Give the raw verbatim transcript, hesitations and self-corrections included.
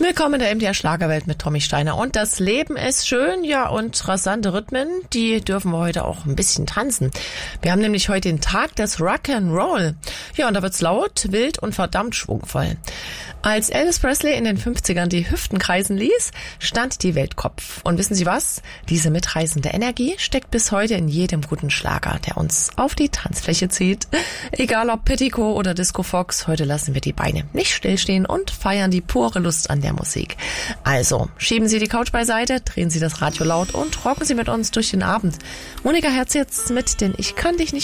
Willkommen in der M D R Schlagerwelt mit Tommy Steiner. Und das Leben ist schön, ja, und rasante Rhythmen, die dürfen wir heute auch ein bisschen tanzen. Wir haben nämlich heute den Tag des Rock'n'Roll. Ja, und da wird's laut, wild und verdammt schwungvoll. Als Elvis Presley in den fünfzigern die Hüften kreisen ließ, stand die Welt Kopf. Und wissen Sie was? Diese mitreißende Energie steckt bis heute in jedem guten Schlager, der uns auf die Tanzfläche zieht. Egal ob Petticoat oder Disco Fox, heute lassen wir die Beine nicht stillstehen und feiern die pure Lust an der Musik. Also, schieben Sie die Couch beiseite, drehen Sie das Radio laut und rocken Sie mit uns durch den Abend. Monika Herz jetzt mit den Ich kann dich nicht